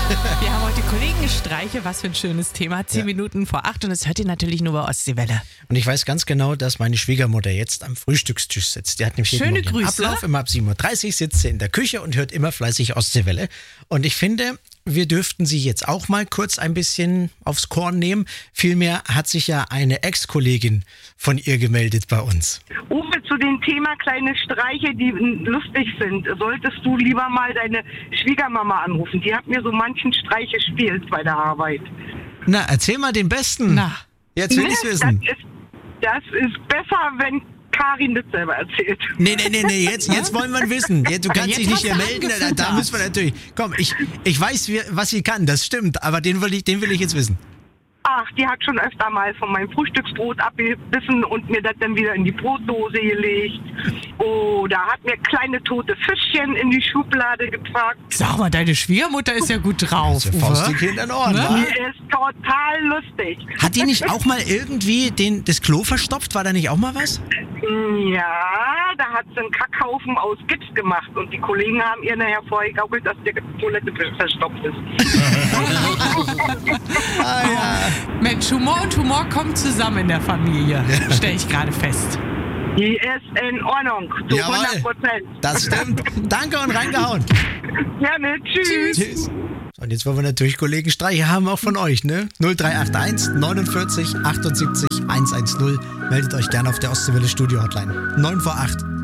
Wir haben heute Kollegenstreiche, was für ein schönes Thema. 10 Minuten vor 8 und das hört ihr natürlich nur bei Ostseewelle. Und ich weiß ganz genau, dass meine Schwiegermutter jetzt am Frühstückstisch sitzt. Die hat nämlich jeden Schöne Morgen Grüße. Ablauf. Immer ab 7.30 Uhr sitzt sie in der Küche und hört immer fleißig Ostseewelle. Und ich finde, wir dürften sie jetzt auch mal kurz ein bisschen aufs Korn nehmen. Vielmehr hat sich ja eine Ex-Kollegin von ihr gemeldet bei uns. Uwe, zu dem Thema kleine Streiche, die lustig sind, solltest du lieber mal deine Schwiegermama anrufen. Die hat mir so manchen Streich gespielt bei der Arbeit. Na, erzähl mal den besten. Na. Jetzt will ich's wissen. Das ist besser, wenn Karin das selber erzählt. Nee, jetzt wollen wir wissen. Du kannst dich nicht hier melden. Da müssen wir natürlich. Komm, ich weiß, was sie kann, das stimmt, aber den will ich jetzt wissen. Ach, die hat schon öfter mal von meinem Frühstücksbrot abgebissen und mir das dann wieder in die Brotdose gelegt. Oder hat mir kleine tote Fischchen in die Schublade gepackt. Sag mal, deine Schwiegermutter ist ja gut drauf. Also Faustdick in den Ohren, Ne? wa? Die ist total lustig. Hat die nicht auch mal irgendwie das Klo verstopft? War da nicht auch mal was? Ja, da hat sie einen Kackhaufen aus Gips gemacht und die Kollegen haben ihr nachher vorgegaukelt, dass die Toilette verstopft ist. Ah, ja. Mensch, Humor und Humor kommen zusammen in der Familie. Stell ich gerade fest. Die ist in Ordnung, zu Jawohl. 100%. Das stimmt. Danke und reingehauen. Gerne, tschüss. Tschüss. So, und jetzt wollen wir natürlich Kollegenstreiche haben, auch von euch, ne? 0381 49 78 110. Meldet euch gerne auf der Ostseewelle Studio Hotline. 9 vor 8.